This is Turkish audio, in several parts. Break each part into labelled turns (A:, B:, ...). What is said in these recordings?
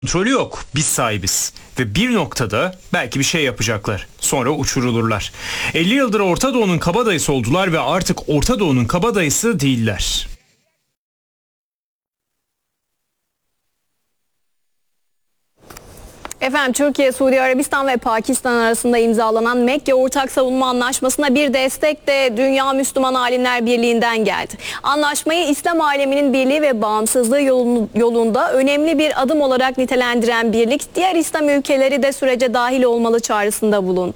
A: Kontrolü yok. Biz sahibiz. Ve bir noktada belki bir şey yapacaklar. Sonra uçurulurlar. 50 yıldır Orta Doğu'nun kabadayısı oldular ve artık Orta Doğu'nun kabadayısı değiller.
B: Efendim, Türkiye, Suudi Arabistan ve Pakistan arasında imzalanan Mekke Ortak Savunma Anlaşması'na bir destek de Dünya Müslüman Alimler Birliği'nden geldi. Anlaşmayı İslam aleminin birliği ve bağımsızlığı yolunda önemli bir adım olarak nitelendiren birlik, diğer İslam ülkeleri de sürece dahil olmalı çağrısında bulundu.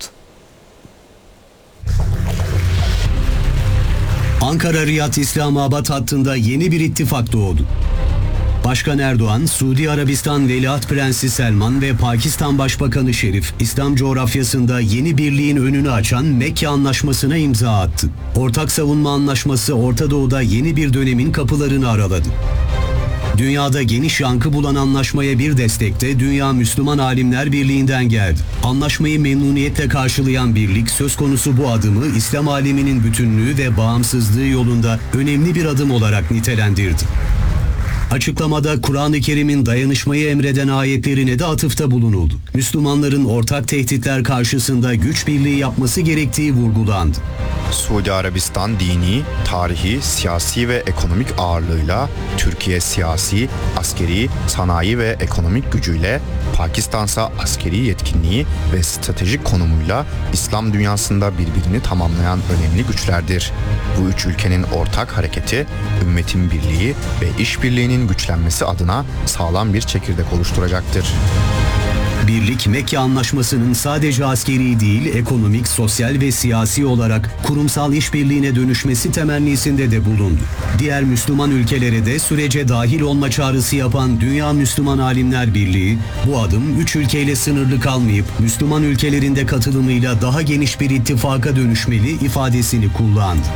C: Ankara-Riyad İslamabad hattında yeni bir ittifak doğdu. Başkan Erdoğan, Suudi Arabistan Veliaht Prensi Selman ve Pakistan Başbakanı Şerif, İslam coğrafyasında yeni birliğin önünü açan Mekke Anlaşması'na imza attı. Ortak Savunma Anlaşması Orta Doğu'da yeni bir dönemin kapılarını araladı. Dünyada geniş yankı bulan anlaşmaya bir destek de Dünya Müslüman Alimler Birliği'nden geldi. Anlaşmayı memnuniyetle karşılayan birlik söz konusu bu adımı İslam aleminin bütünlüğü ve bağımsızlığı yolunda önemli bir adım olarak nitelendirdi. Açıklamada Kur'an-ı Kerim'in dayanışmayı emreden ayetlerine de atıfta bulunuldu. Müslümanların ortak tehditler karşısında güç birliği yapması gerektiği vurgulandı.
D: Suudi Arabistan dini, tarihi, siyasi ve ekonomik ağırlığıyla, Türkiye siyasi, askeri, sanayi ve ekonomik gücüyle, Pakistan'sa askeri yetkinliği ve stratejik konumuyla İslam dünyasında birbirini tamamlayan önemli güçlerdir. Bu üç ülkenin ortak hareketi, ümmetin birliği ve işbirliğinin güçlenmesi adına sağlam bir çekirdek oluşturacaktır.
C: Birlik, Mekke Anlaşması'nın sadece askeri değil, ekonomik, sosyal ve siyasi olarak kurumsal işbirliğine dönüşmesi temennisinde de bulundu. Diğer Müslüman ülkelere de sürece dahil olma çağrısı yapan Dünya Müslüman Alimler Birliği, bu adım 3 ülkeyle sınırlı kalmayıp Müslüman ülkelerin de katılımıyla daha geniş bir ittifaka dönüşmeli ifadesini kullandı.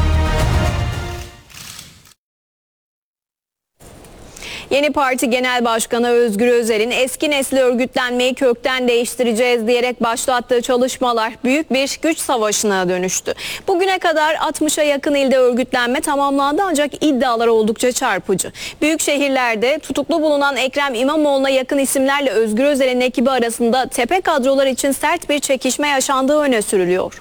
B: Yeni Parti Genel Başkanı Özgür Özel'in eski nesli örgütlenmeyi kökten değiştireceğiz diyerek başlattığı çalışmalar büyük bir güç savaşına dönüştü. Bugüne kadar 60'a yakın ilde örgütlenme tamamlandı, ancak iddialar oldukça çarpıcı. Büyük şehirlerde tutuklu bulunan Ekrem İmamoğlu'na yakın isimlerle Özgür Özel'in ekibi arasında tepe kadrolar için sert bir çekişme yaşandığı öne sürülüyor.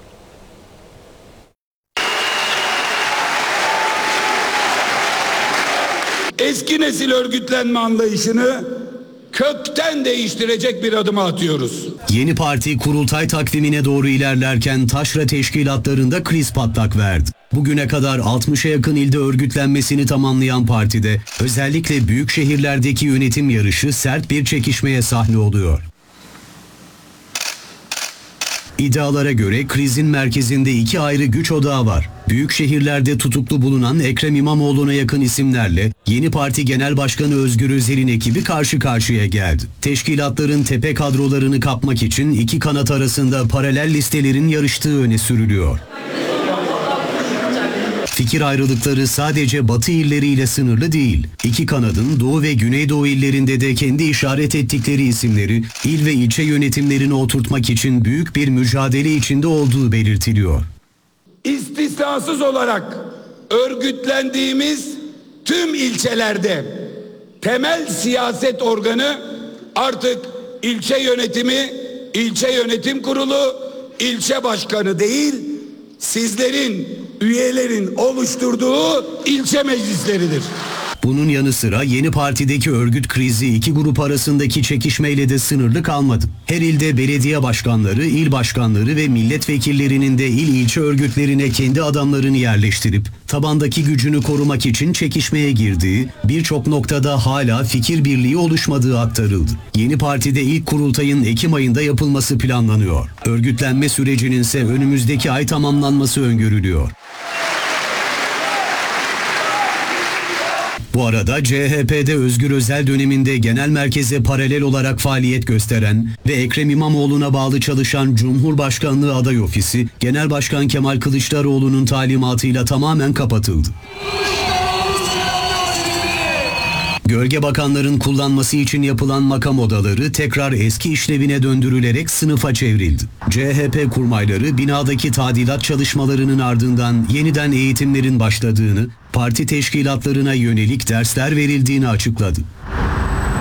E: Eski nesil örgütlenme anlayışını kökten değiştirecek bir adım atıyoruz.
C: Yeni parti kurultay takvimine doğru ilerlerken taşra teşkilatlarında kriz patlak verdi. Bugüne kadar 60'a yakın ilde örgütlenmesini tamamlayan partide özellikle büyük şehirlerdeki yönetim yarışı sert bir çekişmeye sahne oluyor. İddialara göre krizin merkezinde iki ayrı güç odağı var. Büyük şehirlerde tutuklu bulunan Ekrem İmamoğlu'na yakın isimlerle Yeni Parti Genel Başkanı Özgür Özel'in ekibi karşı karşıya geldi. Teşkilatların tepe kadrolarını kapmak için iki kanat arasında paralel listelerin yarıştığı öne sürülüyor. Fikir ayrılıkları sadece Batı illeriyle sınırlı değil. İki kanadın Doğu ve Güneydoğu illerinde de kendi işaret ettikleri isimleri il ve ilçe yönetimlerine oturtmak için büyük bir mücadele içinde olduğu belirtiliyor.
E: İstisnasız olarak örgütlendiğimiz tüm ilçelerde temel siyaset organı artık ilçe yönetimi, ilçe yönetim kurulu, ilçe başkanı değil, sizlerin, üyelerin oluşturduğu ilçe meclisleridir.
C: Bunun yanı sıra Yeni Parti'deki örgüt krizi iki grup arasındaki çekişmeyle de sınırlı kalmadı. Her ilde belediye başkanları, il başkanları ve milletvekillerinin de il ilçe örgütlerine kendi adamlarını yerleştirip tabandaki gücünü korumak için çekişmeye girdiği, birçok noktada hala fikir birliği oluşmadığı aktarıldı. Yeni Parti'de ilk kurultayın Ekim ayında yapılması planlanıyor. Örgütlenme sürecinin ise önümüzdeki ay tamamlanması öngörülüyor. Bu arada CHP'de Özgür Özel döneminde genel merkeze paralel olarak faaliyet gösteren ve Ekrem İmamoğlu'na bağlı çalışan Cumhurbaşkanlığı Aday Ofisi, Genel Başkan Kemal Kılıçdaroğlu'nun talimatıyla tamamen kapatıldı. Gölge bakanların kullanması için yapılan makam odaları tekrar eski işlevine döndürülerek sınıfa çevrildi. CHP kurmayları binadaki tadilat çalışmalarının ardından yeniden eğitimlerin başladığını, parti teşkilatlarına yönelik dersler verildiğini açıkladı.